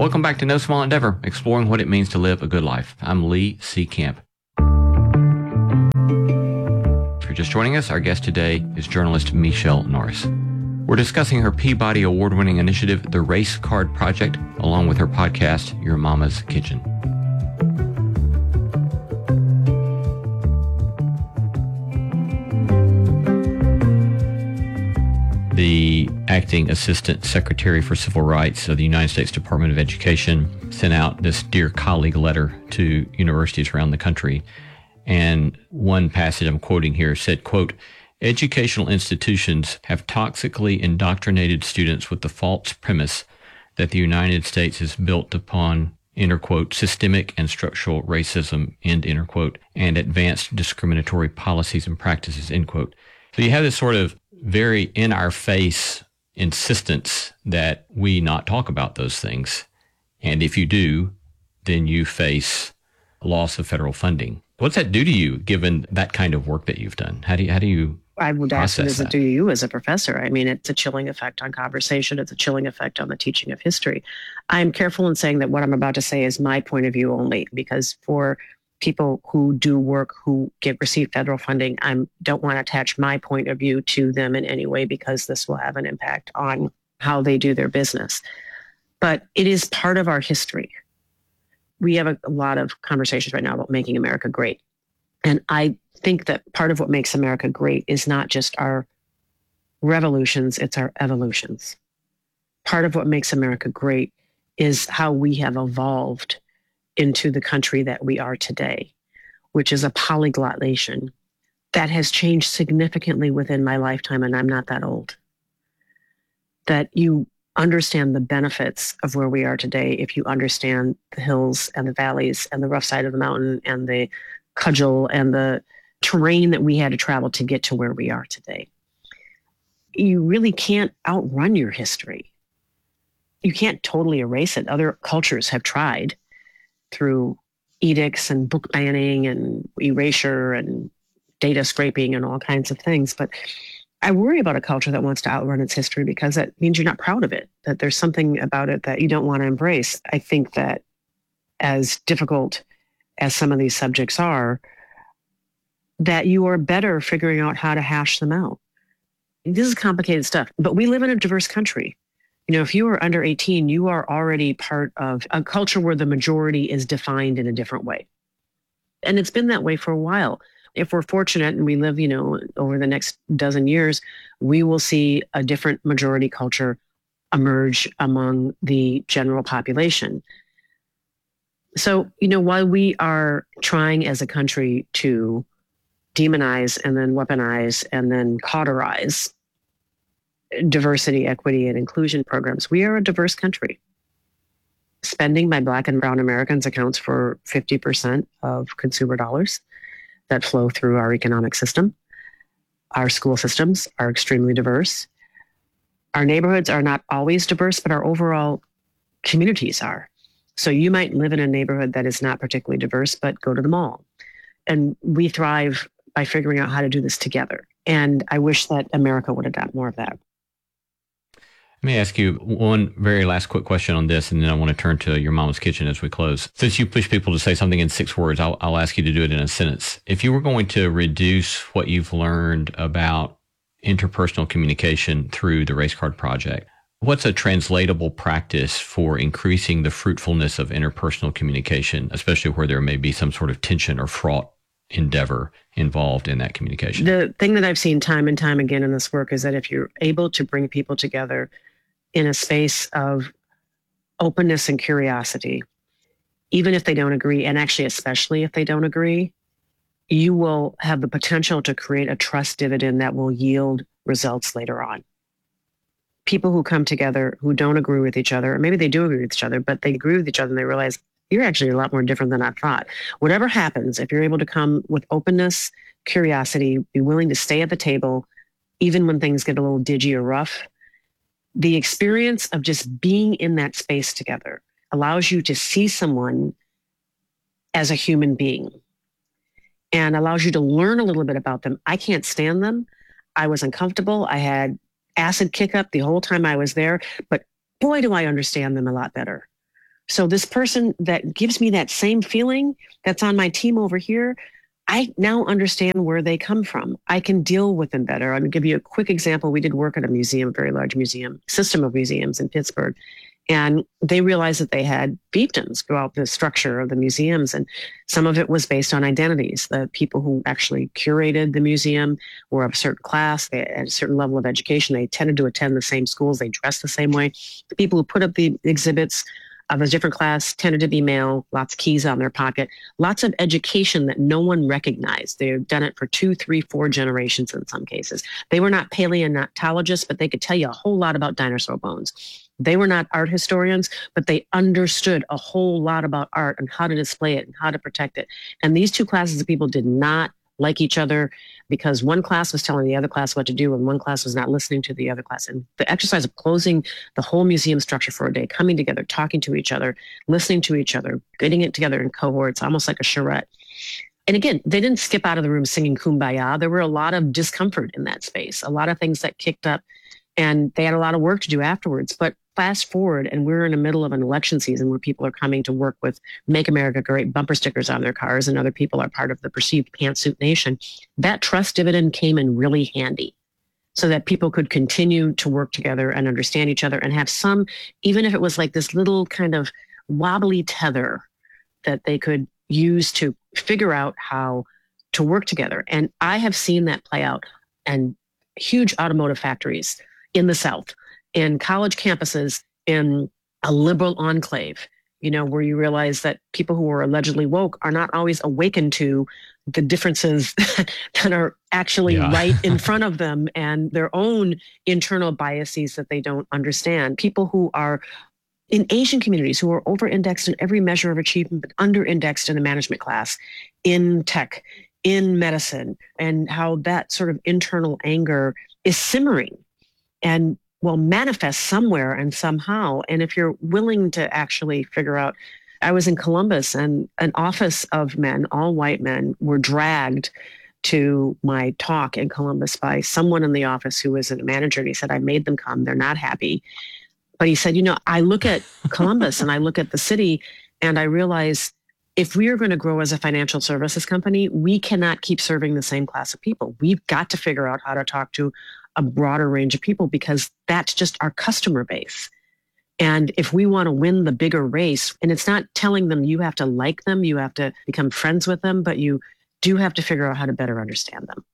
Welcome back to No Small Endeavor, exploring what it means to live a good life. I'm Lee C. Camp. If you're just joining us, our guest today is journalist Michele Norris. We're discussing her Peabody Award-winning initiative, the Race Card Project, along with her podcast, Your Mama's Kitchen. The acting assistant secretary for civil rights of the United States Department of Education sent out this Dear Colleague letter to universities around the country. And one passage I'm quoting here said, quote, educational institutions have toxically indoctrinated students with the false premise that the United States is built upon, inner quote, systemic and structural racism, end inner quote, and advanced discriminatory policies and practices, end quote. So you have this sort of very in-our-face insistence that we not talk about those things. And if you do, then you face loss of federal funding. What's that do to you, given that kind of work that you've done? How do you I would ask, what does it do to you as a professor? I mean, it's a chilling effect on conversation. It's a chilling effect on the teaching of history. I'm careful in saying that what I'm about to say is my point of view only, because for people who do work, who receive federal funding, I don't want to attach my point of view to them in any way, because this will have an impact on how they do their business. But it is part of our history. We have a lot of conversations right now about making America great. And I think that part of what makes America great is not just our revolutions, it's our evolutions. Part of what makes America great is how we have evolved into the country that we are today, which is a polyglot nation that has changed significantly within my lifetime, and I'm not that old. That you understand the benefits of where we are today if you understand the hills and the valleys and the rough side of the mountain and the cudgel and the terrain that we had to travel to get to where we are today. You really can't outrun your history. You can't totally erase it. Other cultures have tried through edicts and book banning and erasure and data scraping and all kinds of things. But I worry about a culture that wants to outrun its history, because that means you're not proud of it, that there's something about it that you don't want to embrace. I think that as difficult as some of these subjects are, that you are better figuring out how to hash them out. This is complicated stuff, but we live in a diverse country. You know, if you are under 18, you are already part of a culture where the majority is defined in a different way. And it's been that way for a while. If we're fortunate and we live, over the next dozen years, we will see a different majority culture emerge among the general population. So, while we are trying as a country to demonize and then weaponize and then cauterize diversity, equity, and inclusion programs, we are a diverse country. Spending by Black and brown Americans accounts for 50% of consumer dollars that flow through our economic system. Our school systems are extremely diverse. Our neighborhoods are not always diverse, but our overall communities are. So you might live in a neighborhood that is not particularly diverse, but go to the mall. And we thrive by figuring out how to do this together. And I wish that America would adopt more of that. Let me ask you one very last quick question on this, and then I want to turn to Your Mama's Kitchen as we close. Since you push people to say something in 6 words, I'll ask you to do it in a sentence. If you were going to reduce what you've learned about interpersonal communication through the Race Card Project, what's a translatable practice for increasing the fruitfulness of interpersonal communication, especially where there may be some sort of tension or fraught endeavor involved in that communication? The thing that I've seen time and time again in this work is that if you're able to bring people together in a space of openness and curiosity, even if they don't agree, and actually especially if they don't agree, you will have the potential to create a trust dividend that will yield results later on. People who come together who don't agree with each other, or maybe they do agree with each other, but they agree with each other and they realize you're actually a lot more different than I thought. Whatever happens, if you're able to come with openness, curiosity, be willing to stay at the table, even when things get a little digi or rough, the experience of just being in that space together allows you to see someone as a human being and allows you to learn a little bit about them. I can't stand them. I was uncomfortable. I had acid kick up the whole time I was there, but boy, do I understand them a lot better. So this person that gives me that same feeling that's on my team over here, I now understand where they come from. I can deal with them better. I'm going to give you a quick example. We did work at a museum, a very large museum, system of museums in Pittsburgh. And they realized that they had fiefdoms throughout the structure of the museums. And some of it was based on identities. The people who actually curated the museum were of a certain class. They had a certain level of education. They tended to attend the same schools. They dressed the same way. The people who put up the exhibits of a different class tended to be male, lots of keys on their pocket, lots of education that no one recognized. They've done it for 2, 3, 4 generations in some cases. They were not paleontologists, but they could tell you a whole lot about dinosaur bones. They were not art historians, but they understood a whole lot about art and how to display it and how to protect it. And these two classes of people did not like each other because one class was telling the other class what to do and one class was not listening to the other class. And the exercise of closing the whole museum structure for a day, coming together, talking to each other, listening to each other, getting it together in cohorts, almost like a charrette. And again, they didn't skip out of the room singing Kumbaya. There were a lot of discomfort in that space, a lot of things that kicked up, and they had a lot of work to do afterwards. But fast forward, and we're in the middle of an election season where people are coming to work with Make America Great bumper stickers on their cars, and other people are part of the perceived pantsuit nation. That trust dividend came in really handy so that people could continue to work together and understand each other and have some, even if it was like this little kind of wobbly tether that they could use to figure out how to work together. And I have seen that play out in huge automotive factories in the South, in college campuses, in a liberal enclave, where you realize that people who are allegedly woke are not always awakened to the differences that are actually right in front of them and their own internal biases that they don't understand. People who are in Asian communities who are over-indexed in every measure of achievement, but under-indexed in the management class, in tech, in medicine, and how that sort of internal anger is simmering and will manifest somewhere and somehow. And if you're willing to actually figure out, I was in Columbus and an office of men, all white men, were dragged to my talk in Columbus by someone in the office who was a manager. And he said, I made them come. They're not happy. But he said, I look at Columbus and I look at the city and I realize if we are going to grow as a financial services company, we cannot keep serving the same class of people. We've got to figure out how to talk to a broader range of people because that's just our customer base. And if we want to win the bigger race, and it's not telling them you have to like them, you have to become friends with them, but you do have to figure out how to better understand them.